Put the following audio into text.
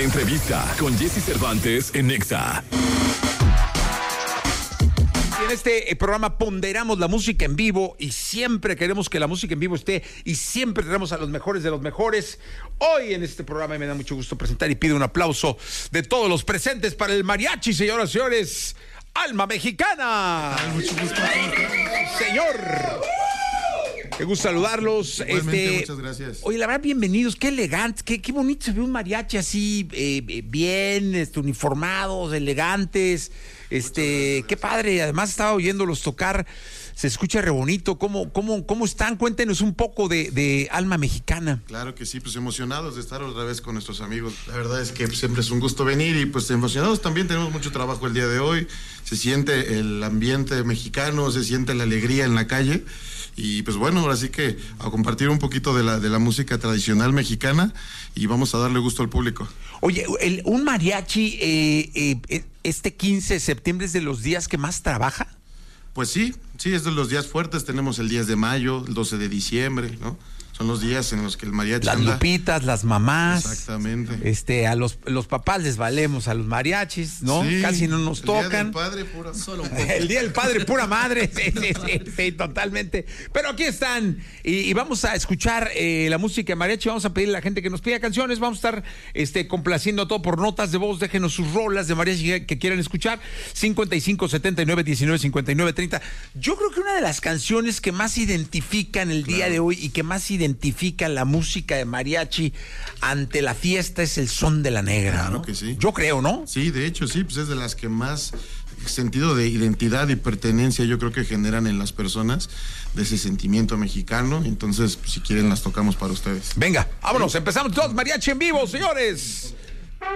Entrevista con Jesse Cervantes en Nexa. En este programa ponderamos la música en vivo y siempre queremos que la música en vivo esté y siempre tenemos a los mejores de los mejores. Hoy en este programa me da mucho gusto presentar y pido un aplauso de todos los presentes para el mariachi, señoras y señores. Alma Mexicana. Mucho gusto. Señor. Me gusta saludarlos. Igualmente, muchas gracias. Oye, la verdad, bienvenidos. Qué elegante, qué bonito se ve un mariachi así, bien, uniformados, elegantes. Qué padre. Además, estaba oyéndolos tocar. Se escucha re bonito. ¿Cómo están? Cuéntenos un poco de Alma Mexicana. Claro que sí, pues emocionados de estar otra vez con nuestros amigos. La verdad es que siempre es un gusto venir y pues emocionados también. Tenemos mucho trabajo el día de hoy. Se siente el ambiente mexicano, se siente la alegría en la calle. Y pues bueno, ahora sí que a compartir un poquito de la música tradicional mexicana y vamos a darle gusto al público. Oye, un mariachi este 15 de septiembre es de los días que más trabaja. Pues sí, es de los días fuertes. Tenemos el 10 de mayo, el 12 de diciembre, ¿no? Son los días en los que el mariachi las anda. Lupitas, las mamás. Exactamente. A los papás les valemos a los mariachis, ¿no? Sí, Casi no nos tocan. El Día del Padre, pura. Solo un poco. El Día del Padre, pura madre. Sí, totalmente. Pero aquí están. Y vamos a escuchar la música de mariachi. Vamos a pedirle a la gente que nos pida canciones. Vamos a estar complaciendo todo por notas de voz. Déjenos sus rolas de mariachi que quieran escuchar. 55 79 19 59 30. Yo creo que una de las canciones que más identifican el día de hoy y que más identifica la música de mariachi ante la fiesta es el Son de la Negra. Claro, ¿no? que sí. Yo creo, ¿no? Sí, de hecho, sí, pues es de las que más sentido de identidad y pertenencia yo creo que generan en las personas de ese sentimiento mexicano. Entonces, pues, si quieren las tocamos para ustedes. Venga, vámonos, empezamos todos mariachi en vivo, señores.